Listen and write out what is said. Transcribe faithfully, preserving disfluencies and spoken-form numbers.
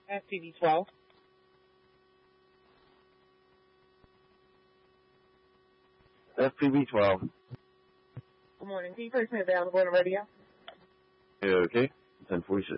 S T V twelve. S T V twelve. Good morning. Can you place me available on the radio? Yeah, okay. ten forty-six.